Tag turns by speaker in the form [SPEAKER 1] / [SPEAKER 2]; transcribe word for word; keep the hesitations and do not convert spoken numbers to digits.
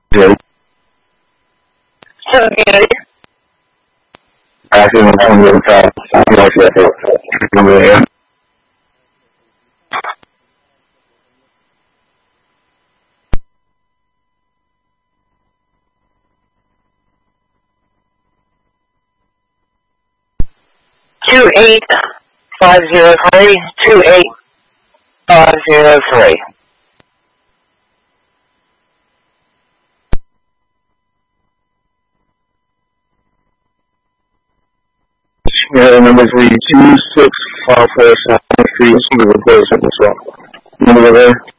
[SPEAKER 1] Good.
[SPEAKER 2] So good.
[SPEAKER 1] Actually, I'm telling you, uh, I like that. Number there.
[SPEAKER 2] Two eight five zero three two eight five zero three.
[SPEAKER 1] Yeah, the number three two six five four seven three. Some of the reports as well. Number there.